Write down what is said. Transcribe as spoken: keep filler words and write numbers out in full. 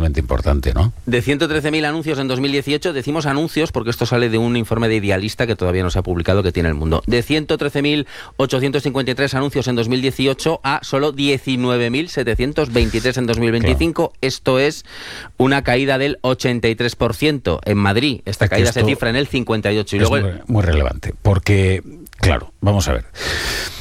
realmente importante, ¿no? De ciento trece mil anuncios en dos mil dieciocho, decimos anuncios porque esto sale de un informe de Idealista que todavía no se ha publicado, que tiene El Mundo. De ciento trece mil ochocientos cincuenta y tres anuncios en dos mil dieciocho a solo diecinueve mil setecientos veintitrés en dos mil veinticinco. Claro. Esto es una caída del ochenta y tres por ciento. En Madrid esta es caída se cifra en el cincuenta y ocho por ciento. Y es luego muy, muy relevante, porque, claro, vamos a ver.